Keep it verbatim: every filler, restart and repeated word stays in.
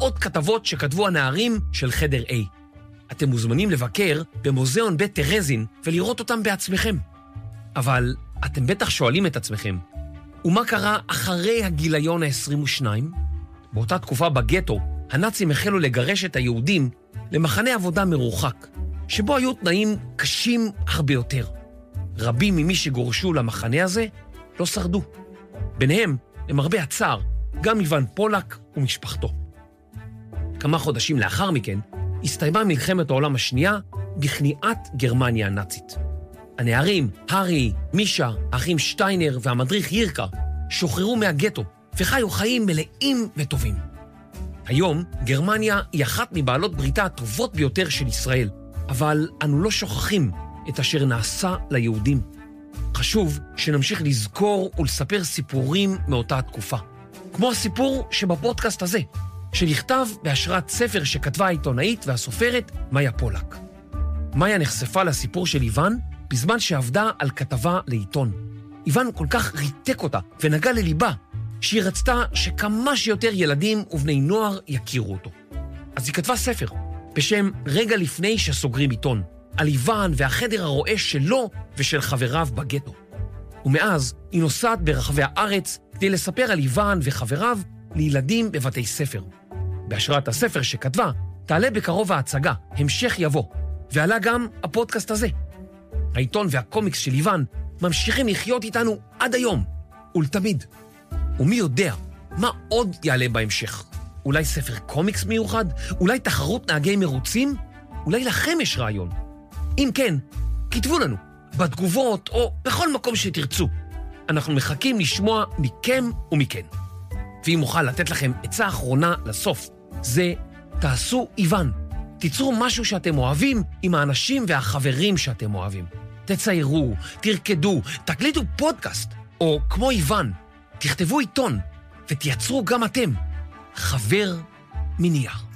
מאות כתבות שכתבו הנערים של חדר A. אתם מוזמנים לבקר במוזיאון בית טרזין ולראות אותם בעצמכם. אבל אתם בטח שואלים את עצמכם, ומה קרה אחרי הגיליון ה-עשרים ושתיים? באותה תקופה בגטו, הנאצים החלו לגרש את היהודים למחנה עבודה מרוחק, שבו היו תנאים קשים הרבה יותר. רבים ממי שגורשו למחנה הזה לא שרדו. ביניהם, למרבה הצער, גם איוון פולק ומשפחתו. כמה חודשים לאחר מכן, הסתיימה מלחמת העולם השנייה בכניעת גרמניה הנאצית. הנערים, הארי, מישה, האחים שטיינר והמדריך ירקה שוחררו מהגטו וחיו חיים מלאים וטובים. היום גרמניה היא אחת מבעלות בריתה הטובות ביותר של ישראל, אבל אנו לא שוכחים את אשר נעשה ליהודים. חשוב שנמשיך לזכור ולספר סיפורים מאותה התקופה. כמו הסיפור שבפודקאסט הזה, שנכתב בהשראת ספר שכתבה העיתונאית והסופרת מאיה פולק. מאיה נחשפה לסיפור של איוון בזמן שעבדה על כתבה לעיתון. איוון כל כך ריתק אותה ונגע לליבה, שהיא רצתה שכמה שיותר ילדים ובני נוער יכירו אותו. אז היא כתבה ספר בשם רגע לפני שסוגרים עיתון, על איוון והחדר הרועש שלו ושל חבריו בגטו. ומאז היא נוסעת ברחבי הארץ כדי לספר על איוון וחבריו לילדים בבתי ספר. בהשראת הספר שכתבה, תעלה בקרוב ההצגה, המשך יבוא, ועלה גם הפודקאסט הזה. העיתון והקומיקס של איוון ממשיכים לחיות איתנו עד היום, ולתמיד. ומי יודע מה עוד יעלה בהמשך? אולי ספר קומיקס מיוחד? אולי תחרות נהגי מרוצים? אולי לכם יש רעיון? אם כן, כתבו לנו, בתגובות או בכל מקום שתרצו. אנחנו מחכים לשמוע מכם ומכן. ואם אוכל לתת לכם עצה אחרונה לסוף, זה תעשו איוון. תיצרו משהו שאתם אוהבים עם האנשים והחברים שאתם אוהבים. תציירו, תרקדו, תקליטו פודקאסט, או כמו איוון, תכתבו עיתון ותייצרו גם אתם חבר מנייר.